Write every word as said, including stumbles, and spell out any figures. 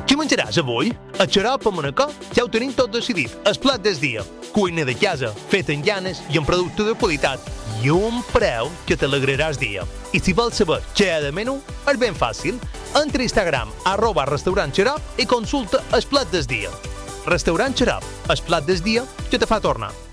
Què menjaràs avui? A xarop o manacó? Ja ho tenim tot decidit. El plat del dia. Cuina de casa, feta en llanes i amb producte de qualitat. I un preu que t'alegraràs dia. I si vols saber què hi ha de menú, és ben fàcil. Entra a Instagram, arroba restaurant xarop i consulta el plat del dia. Restaurant xarop, el plat del dia que te fa tornar.